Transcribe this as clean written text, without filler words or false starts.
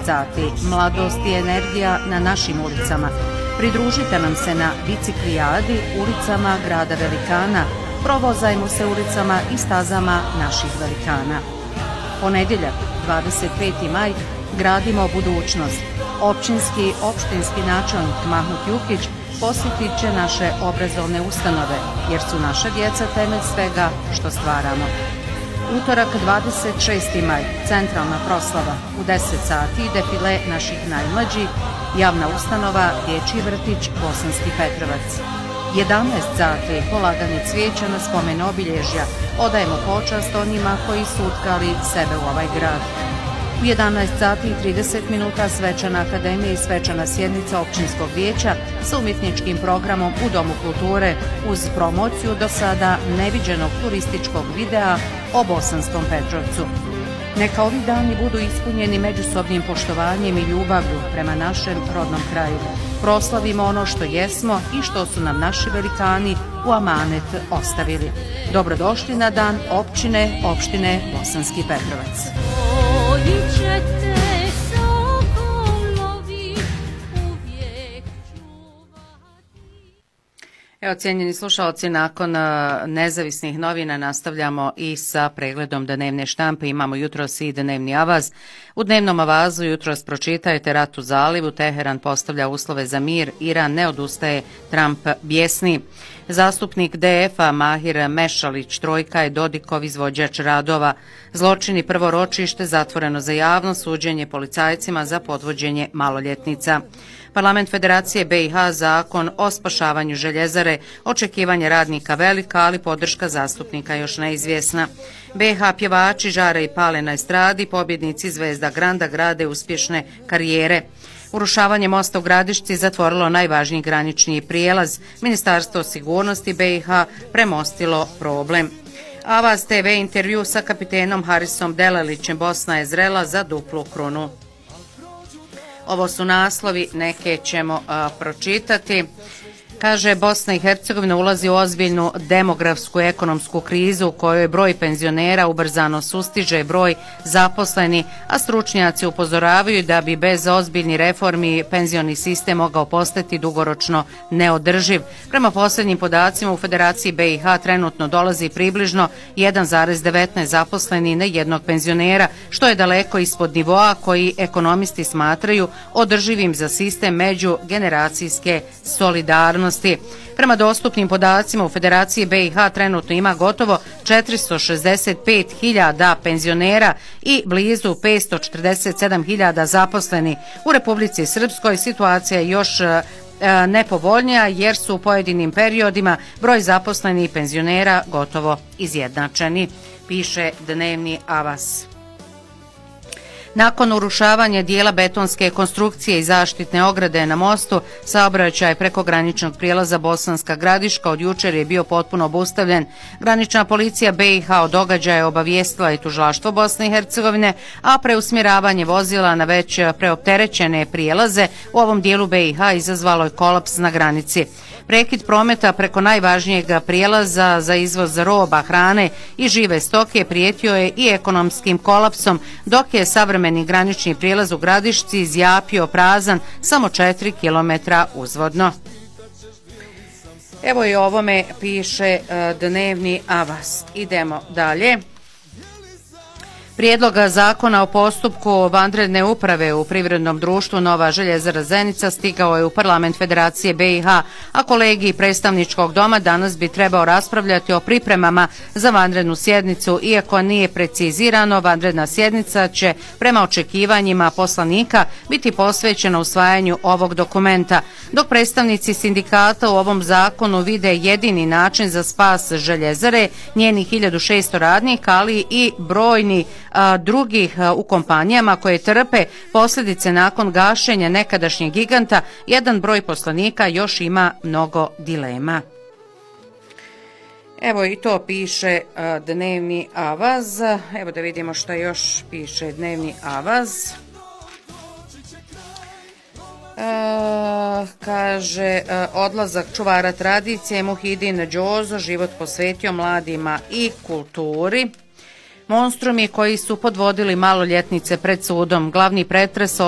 sati. Mladost i energija na našim ulicama. Pridružite nam se na biciklijadi ulicama grada velikana. Provozajmo se ulicama i stazama naših velikana. Ponedjeljak, 25. maj, gradimo budućnost. Opštinski načelnik Mahmut Jukić posjetit će naše obrazovne ustanove, jer su naša djeca temelj svega što stvaramo. Utorak, 26. maj, centralna proslava. U 10 sati defile naših najmlađih, javna ustanova Dječji vrtić Bosanski Petrovac. 11 sati, polaganje cvijeća na spomen obilježja. Odajemo počast onima koji su utkali sebe u ovaj grad. U 11 sati i 30 minuta svečana akademija i svečana sjednica općinskog vijeća sa umjetničkim programom u Domu kulture uz promociju do sada neviđenog turističkog videa o Bosanskom Petrovcu. Neka ovi dani budu ispunjeni međusobnim poštovanjem i ljubavlju prema našem rodnom kraju. Proslavimo ono što jesmo i što su nam naši velikani u amanet ostavili. Dobrodošli na dan opštine Bosanski Petrovac. Evo, cijenjeni slušalci, nakon nezavisnih novina nastavljamo i sa pregledom dnevne štampe. Imamo jutros i dnevni avaz. U dnevnom avazu jutros pročitajte rat u zalivu, Teheran postavlja uslove za mir, Iran ne odustaje, Trump bjesni. Zastupnik DF-a Mahir Mešalić, trojka je Dodikov izvođač radova. Zločini prvo ročište zatvoreno za javnost, suđenje policajcima za podvođenje maloljetnica. Parlament Federacije BiH zakon o spašavanju željezare, očekivanje radnika velika, ali podrška zastupnika još neizvjesna. BiH pjevači žare i pale na estradi, pobjednici Zvezda Granda grade uspješne karijere. Urušavanje mosta u Gradišci zatvorilo najvažniji granični prijelaz. Ministarstvo sigurnosti BiH premostilo problem. Avaz TV intervju sa kapitenom Harisom Delalićem, Bosna je zrela za duplu krunu. Ovo su naslovi, neke ćemo pročitati. Kaže, Bosna i Hercegovina ulazi u ozbiljnu demografsku ekonomsku krizu u kojoj broj penzionera ubrzano sustiže broj zaposleni, a stručnjaci upozoravaju da bi bez ozbiljnih reformi penzioni sistem mogao postati dugoročno neodrživ. Prema posljednjim podacima u Federaciji BiH trenutno dolazi približno 1,19 zaposleni na jednog penzionera, što je daleko ispod nivoa koji ekonomisti smatraju održivim za sistem međugeneracijske solidarnosti. Prema dostupnim podacima u Federaciji BiH trenutno ima gotovo 465.000 penzionera i blizu 547.000 zaposleni. U Republici Srpskoj situacija je još nepovoljnija jer su u pojedinim periodima broj zaposlenih i penzionera gotovo izjednačeni, piše dnevni avaz. Nakon urušavanja dijela betonske konstrukcije i zaštitne ograde na mostu, saobraćaj preko graničnog prijelaza Bosanska Gradiška od jučer je bio potpuno obustavljen. Granična policija BiH o događaju obavijestila i tužilaštvo Bosne i Hercegovine, a preusmjeravanje vozila na već preopterećene prijelaze u ovom dijelu BiH izazvalo je kolaps na granici. Prekid prometa preko najvažnijeg prijelaza za izvoz roba, hrane i žive stoke prijetio je i ekonomskim kolapsom, dok je savremeni granični prijelaz u Gradišci zjapio prazan samo 4 km uzvodno. Evo i ovome piše dnevni avaz. Idemo dalje. Prijedloga zakona o postupku vanredne uprave u privrednom društvu Nova željezara Zenica stigao je u Parlament Federacije BiH, a kolegij predstavničkog doma danas bi trebao raspravljati o pripremama za vanrednu sjednicu. Iako nije precizirano, vanredna sjednica će prema očekivanjima poslanika biti posvećena usvajanju ovog dokumenta. Dok predstavnici sindikata u ovom zakonu vide jedini način za spas željezare, njenih 1600 radnika, ali i brojni drugih u kompanijama koje trpe posljedice nakon gašenja nekadašnjeg giganta, jedan broj poslanika još ima mnogo dilema. Evo i to piše dnevni avaz. Evo da vidimo što još piše dnevni avaz. Kaže, odlazak čuvara tradicije Muhidin Đozo život posvetio mladima i kulturi. Monstrumi koji su podvodili maloljetnice pred sudom. Glavni pretres